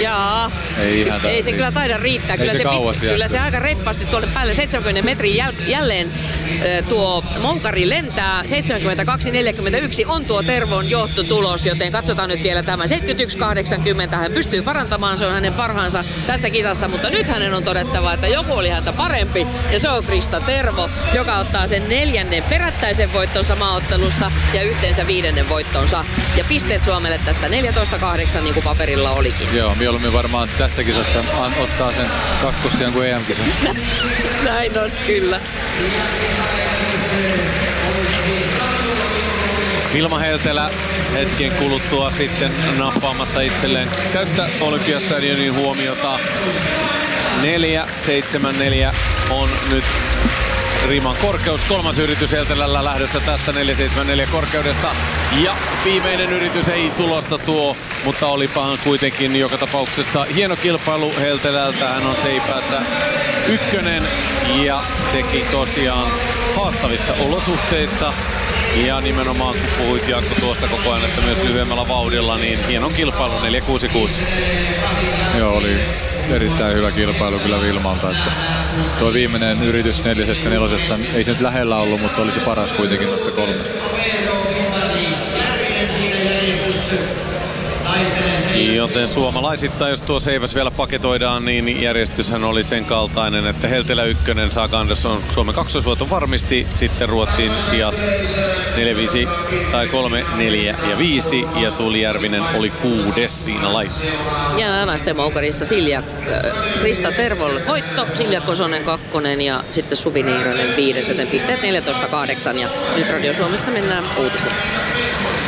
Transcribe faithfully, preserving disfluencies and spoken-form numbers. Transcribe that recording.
Jaa, Ei, ihan ei se kyllä taida riittää. Kyllä se se, kauas pit, kyllä se aika reippaasti tuolle päälle seitsemänkymmentä metrin jäl, jälleen tuo moukari lentää. seitsemänkymmentäkaksi neljäkymmentäyksi on tuo Tervon johtotulos, joten katsotaan nyt vielä tämä. seitsemänkymmentäyksi kahdeksankymmentä hän pystyy parantamaan, se on hänen parhaansa tässä kisassa, mutta nyt hänen on todettava, että joku oli häntä parempi, ja se on Krista Tervo, joka ottaa sen neljännen perättäisen voittonsa maaottelussa ja yhteensä viidennen voittonsa. Ja pisteet Suomelle tästä neljätoista kahdeksan, niin kuin paperilla olikin. Joo, mieluummin varmaan tässä kisassa ottaa sen kakkossijan kuin E M-kisassa. Näin on, kyllä. Vilma Heltelä hetken kuluttua sitten nappaamassa itselleen täyttä Olympiastadionin huomiota. neljä seitsemän neljä on nyt riman korkeus. Kolmas yritys Heltelällä lähdössä tästä neljä seitsemän neljä korkeudesta. Ja viimeinen yritys ei tulosta tuo, mutta olipahan kuitenkin joka tapauksessa hieno kilpailu Heltelältä. Hän on seipäässä ykkönen ja teki tosiaan haastavissa olosuhteissa. Ja nimenomaan kun puhuit Jaakko tuosta koko ajan, että myös lyhyemmällä vauhdilla, niin hienon kilpailu neljä kuusi kuusi. Joo, oli erittäin hyvä kilpailu kyllä Vilmalta. Että tuo viimeinen yritys neljä seitsemän neljä, ei se nyt lähellä ollut, mutta oli se paras kuitenkin noista kolmesta. Joten suomalaisittain, jos tuo seiväs vielä paketoidaan, niin järjestyshän oli sen kaltainen, että Heltelä ykkönen, Saga Andersson Suomen kaksoisvoiton varmisti, sitten Ruotsin sijat neljä viisi tai kolme neljä ja viisi, ja Tuuli Järvinen oli kuudes siinä laissa. Ja naisten moukarissa Silja, äh, Krista Tervolle voitto, Silja Kosonen kakkonen ja sitten Suvi Niiranen viides, joten pisteet neljätoista kahdeksan, ja nyt Radio Suomessa mennään uutisiin.